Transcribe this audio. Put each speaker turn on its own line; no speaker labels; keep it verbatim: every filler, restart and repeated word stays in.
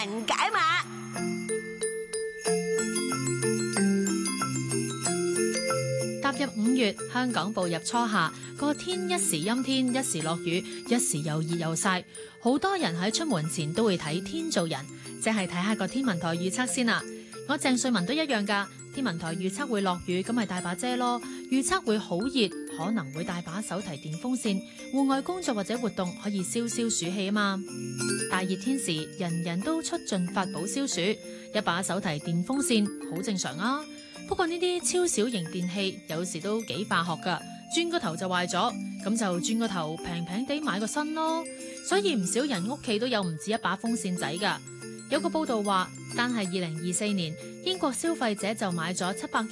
人解碼。
踏入五月，香港步入初夏，個天一時陰天，一時落雨，一時又熱又曬。好多人喺出門前都會睇天做人，即係睇下個天文台預測先啦。我鄭瑞文都一樣㗎，天文台預測會落雨，咁咪帶把遮咯。預測會好熱，可能會帶把手提電風扇，戶外工作或者活動可以消消暑氣啊嘛。大熱天時，人人都出盡法寶消暑，一把手提電風扇好正常啊。不過呢啲超小型電器有時都幾化學㗎，轉個頭就壞咗，咁就轉個頭平平地買個新咯。所以唔少人屋企都有唔止一把風扇仔㗎。有個報道話，單係二零二四年，英國消費者就買咗七百